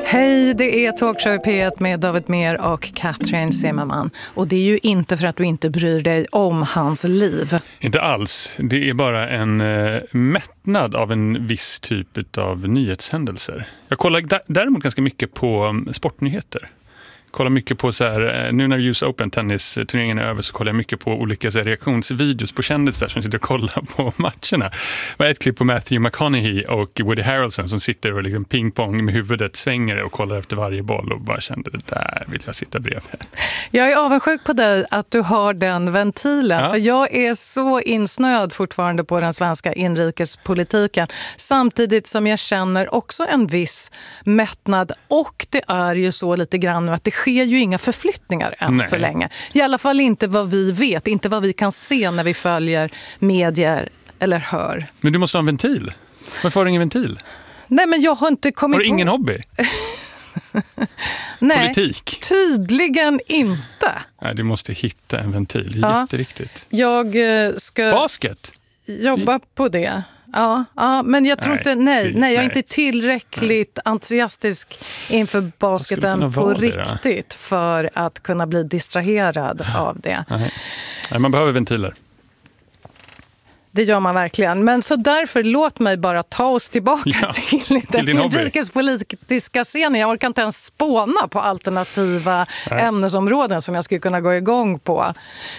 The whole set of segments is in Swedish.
Hej, det är Talkshow P1 med David Mer och Katrin Zimmerman. Och det är ju inte för att du inte bryr dig om hans liv. Inte alls. Det är bara en mättnad av en viss typ av nyhetshändelser. Jag kollar däremot ganska mycket på sportnyheter. Kollar mycket på så här, nu när US Open tennisturneringen är över så kollar jag mycket på olika så här, reaktionsvideos på kändisar som sitter och kollar på matcherna. Det var ett klipp på Matthew McConaughey och Woody Harrelson som sitter och liksom pingpong med huvudet svänger och kollar efter varje boll och bara kände det där vill jag sitta bredvid. Jag är avundsjuk på dig att du har den ventilen. Ja. För jag är så insnöad fortfarande på den svenska inrikespolitiken. Samtidigt som jag känner också en viss mättnad. Och det är ju så lite grann nu att det sker ju inga förflyttningar än så länge. I alla fall inte vad vi vet, inte vad vi kan se när vi följer medier eller hör. Men du måste ha en ventil. Varför har du ingen ventil? Nej, men jag har inte kommit på... Har du ingen hobby? Nej, politik? Tydligen inte. Nej, du måste hitta en ventil, det är jätteriktigt. Jag ska... Basket? Jobba på det. Ja, men jag tror inte, jag är inte tillräckligt entusiastisk inför basketen på riktigt för att kunna bli distraherad av det. Nej, man behöver ventiler. Det gör man verkligen. Men så därför låt mig bara ta oss tillbaka till den inrikespolitiska scenen. Jag orkar inte ens spåna på alternativa ämnesområden som jag skulle kunna gå igång på.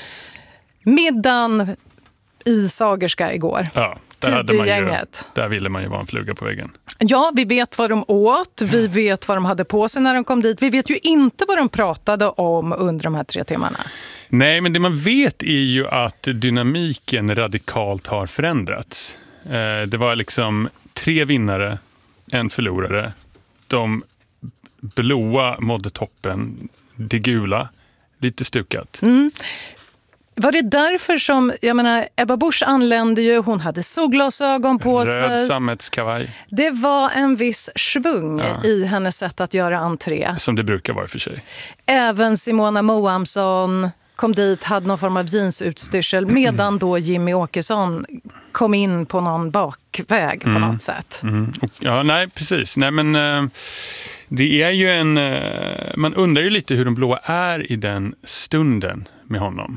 Middagen i Sagerska igår. Ja. Där ville man ju vara en fluga på väggen. Ja, vi vet vad de åt. Vi vet vad de hade på sig när de kom dit. Vi vet ju inte vad de pratade om under de här 3 timmarna. Nej, men det man vet är ju att dynamiken radikalt har förändrats. Det var liksom 3 vinnare, 1 förlorare. De blåa mådde toppen, det gula, lite stukat. Var det därför som, jag menar, Ebba Busch anlände ju, hon hade solglasögon på sig. Röd sammetskavaj. Det var en viss svung i hennes sätt att göra entré. Som det brukar vara för sig. Även Simona Moamsson kom dit, hade någon form av jeansutstyrsel, medan då Jimmy Åkesson kom in på någon bakväg på något sätt. Ja, nej, precis. Nej, men det är ju man undrar ju lite hur de blåa är i den stunden med honom.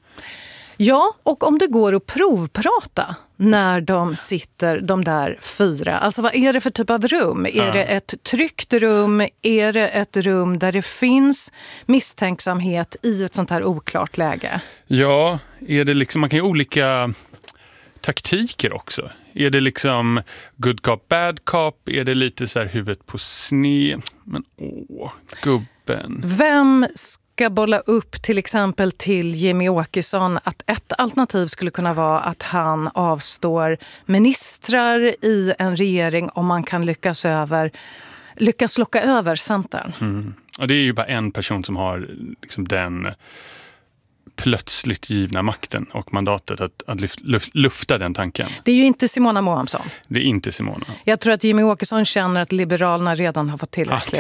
Ja, och om det går att provprata när de sitter, de där 4. Alltså vad är det för typ av rum? Är det ett tryggt rum? Är det ett rum där det finns misstänksamhet i ett sånt här oklart läge? Ja, är det liksom, man kan ju olika taktiker också. Är det liksom good cop, bad cop? Är det lite så här huvudet på sned? Men gubben. Vem ska bolla upp till exempel till Jimmy Åkesson att ett alternativ skulle kunna vara att han avstår ministrar i en regering om man kan lyckas locka över Centern? Och det är ju bara en person som har liksom den plötsligt givna makten och mandatet att lufta den tanken. Det är ju inte Simona Moamsson. Det är inte Simona. Jag tror att Jimmy Åkesson känner att Liberalerna redan har fått tillräckligt.